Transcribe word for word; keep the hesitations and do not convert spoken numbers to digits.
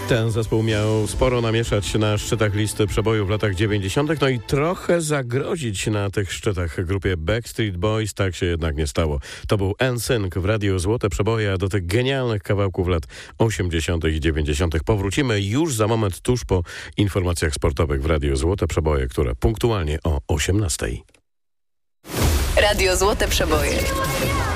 Ten zespół miał sporo namieszać na szczytach listy przebojów w latach dziewięćdziesiątych, no i trochę zagrozić na tych szczytach grupie Backstreet Boys. Tak się jednak nie stało. To był N Sync w Radiu Złote Przeboje, a do tych genialnych kawałków lat osiemdziesiątych i dziewięćdziesiątych powrócimy już za moment, tuż po informacjach sportowych w Radiu Złote Przeboje, które punktualnie o osiemnastej. Radio Złote Przeboje.